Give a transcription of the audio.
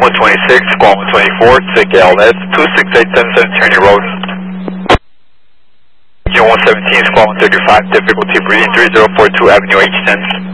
126, squad 124, take LS 26877 Turney Road. Union 117, squad 135, difficulty breathing 3042 Avenue H10.